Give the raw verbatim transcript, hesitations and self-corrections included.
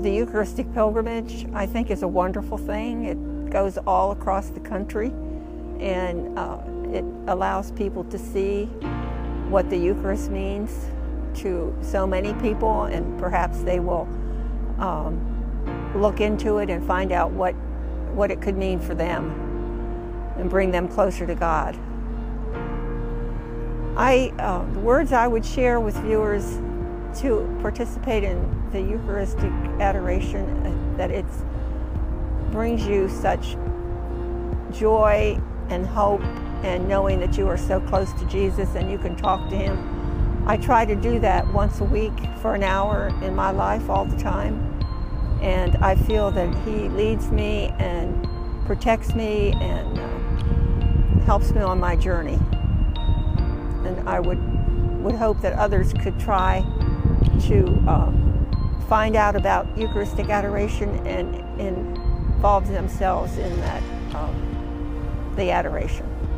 The Eucharistic pilgrimage, I think, is a wonderful thing. It goes all across the country, and uh, it allows people to see what the Eucharist means to so many people, and perhaps they will um, look into it and find out what, what it could mean for them and bring them closer to God. I, uh, the words I would share with viewers to participate in the Eucharistic adoration, uh, that it brings you such joy and hope, and knowing that you are so close to Jesus and you can talk to Him. I try to do that once a week for an hour in my life all the time, and I feel that He leads me and protects me and uh, helps me on my journey. And I would, would hope that others could try to uh, find out about Eucharistic adoration and, and involve themselves in that, um, the adoration.